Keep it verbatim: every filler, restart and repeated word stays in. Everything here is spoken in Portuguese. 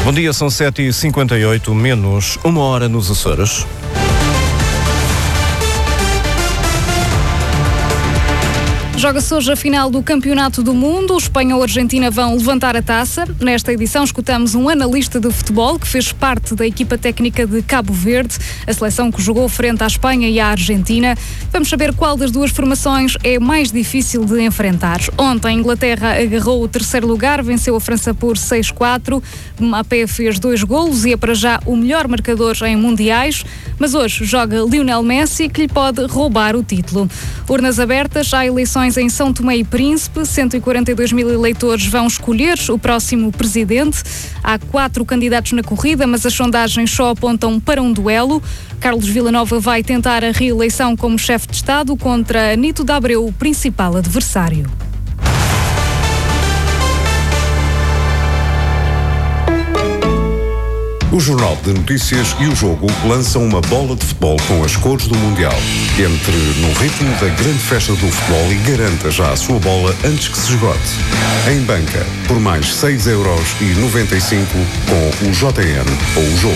Bom dia, são sete e cinquenta e oito, menos uma hora nos Açores. Joga-se hoje a final do Campeonato do Mundo. Espanha ou Argentina vão levantar a taça. Nesta edição escutamos um analista de futebol que fez parte da equipa técnica de Cabo Verde, a seleção que jogou frente à Espanha e à Argentina. Vamos saber qual das duas formações é mais difícil de enfrentar. Ontem a Inglaterra agarrou o terceiro lugar, venceu a França por seis a quatro. Mbappé fez dois golos e é para já o melhor marcador em mundiais. Mas hoje joga Lionel Messi, que lhe pode roubar o título. Urnas abertas, há eleições em São Tomé e Príncipe. cento e quarenta e dois mil eleitores vão escolher o próximo presidente. Há quatro candidatos na corrida, mas as sondagens só apontam para um duelo. Carlos Villanova vai tentar a reeleição como chefe de Estado contra Nito de Abreu, o principal adversário. O Jornal de Notícias e o Jogo lançam uma bola de futebol com as cores do Mundial. Entre no ritmo da grande festa do futebol e garanta já a sua bola antes que se esgote. Em banca, por mais seis euros e noventa e cinco com o J N ou o Jogo.